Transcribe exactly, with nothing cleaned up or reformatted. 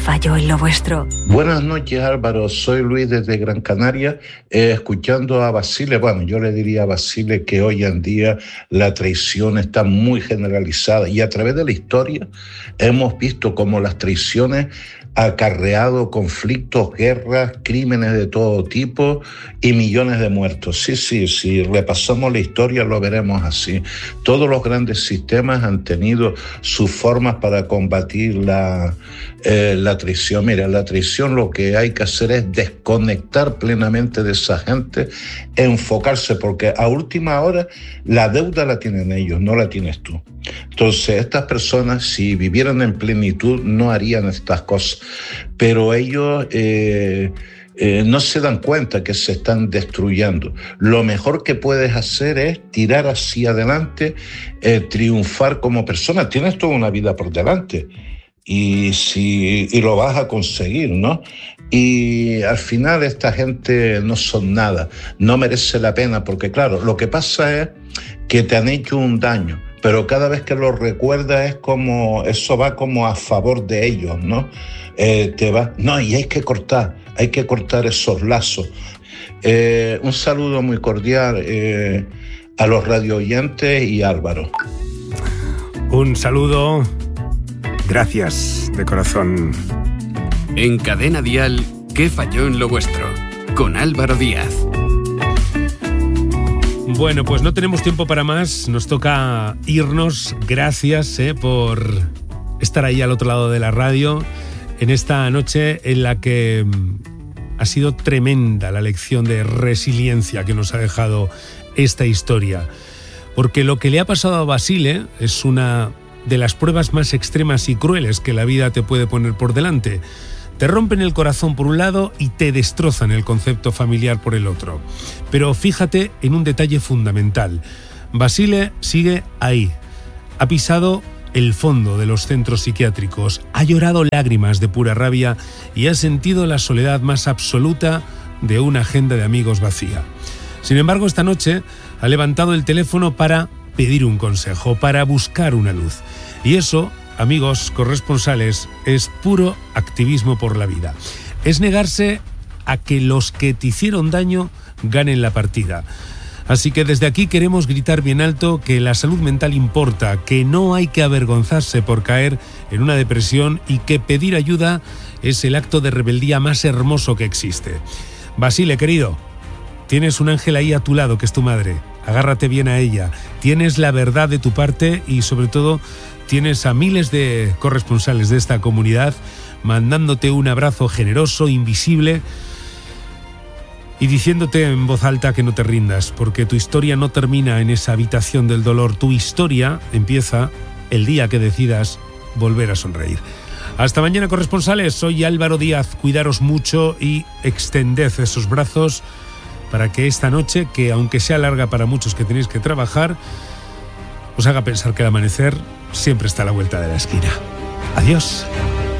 falló en lo vuestro? Buenas noches, Álvaro. Soy Luis desde Gran Canaria, eh, escuchando a Basile. Bueno, yo le diría a Basile que hoy en día la traición está muy generalizada y a través de la historia hemos visto cómo las traiciones acarreado conflictos, guerras, crímenes de todo tipo y millones de muertos. Sí, sí, si repasamos la historia lo veremos así. Todos los grandes sistemas han tenido sus formas para combatir la, eh, la traición. Mira, la traición lo que hay que hacer es desconectar plenamente de esa gente, enfocarse, porque a última hora la deuda la tienen ellos, no la tienes tú. Entonces, estas personas, si vivieran en plenitud, no harían estas cosas. Pero ellos eh, eh, no se dan cuenta que se están destruyendo. Lo mejor que puedes hacer es tirar hacia adelante, eh, triunfar como persona. Tienes toda una vida por delante y, si, y lo vas a conseguir, ¿no? Y al final esta gente no son nada, no merece la pena, porque claro, lo que pasa es que te han hecho un daño, pero cada vez que lo recuerdas es como, eso va como a favor de ellos, ¿no? Eh, te va, no, y hay que cortar, hay que cortar esos lazos. Eh, un saludo muy cordial eh, a los radio oyentes y a Álvaro. Un saludo, gracias de corazón. En Cadena Dial, ¿qué falló en lo vuestro? Con Álvaro Díaz. Bueno, pues no tenemos tiempo para más, nos toca irnos. Gracias eh, por estar ahí al otro lado de la radio en esta noche en la que ha sido tremenda la lección de resiliencia que nos ha dejado esta historia. Porque lo que le ha pasado a Basile es una de las pruebas más extremas y crueles que la vida te puede poner por delante. Te rompen el corazón por un lado y te destrozan el concepto familiar por el otro. Pero fíjate en un detalle fundamental. Basile sigue ahí. Ha pisado el fondo de los centros psiquiátricos, ha llorado lágrimas de pura rabia y ha sentido la soledad más absoluta de una agenda de amigos vacía. Sin embargo, esta noche ha levantado el teléfono para pedir un consejo, para buscar una luz. Y eso, amigos corresponsales, es puro activismo por la vida. Es negarse a que los que te hicieron daño ganen la partida. Así que desde aquí queremos gritar bien alto que la salud mental importa, que no hay que avergonzarse por caer en una depresión y que pedir ayuda es el acto de rebeldía más hermoso que existe. Basile, querido, tienes un ángel ahí a tu lado, que es tu madre. Agárrate bien a ella. Tienes la verdad de tu parte y, sobre todo, tienes a miles de corresponsales de esta comunidad mandándote un abrazo generoso, invisible, y diciéndote en voz alta que no te rindas, porque tu historia no termina en esa habitación del dolor. Tu historia empieza el día que decidas volver a sonreír. Hasta mañana, corresponsales. Soy Álvaro Díaz. Cuidaros mucho y extended esos brazos para que esta noche, que aunque sea larga para muchos que tenéis que trabajar, os haga pensar que el amanecer siempre está a la vuelta de la esquina. Adiós.